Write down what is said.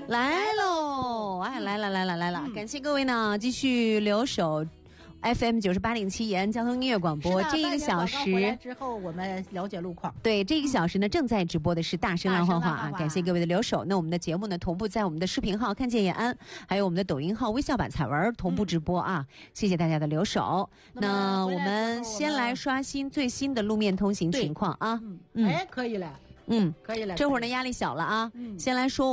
来喽！哎，来了！感谢各位呢，继续留守 FM 98.7延安交通音乐广播。这一个小时回来之后，我们了解路况。 对，这一个小时呢，正在直播的是大声浪画画啊！感谢各位的留守。那我们的节目呢，同步在我们的视频号看见延安，还有我们的抖音号、微笑版彩文同步直播啊！谢谢大家的留守。那我们先来刷新最新的路面通行情况啊！ 哎，可以了。 可以了。这会儿呢，压力小了啊！先来说。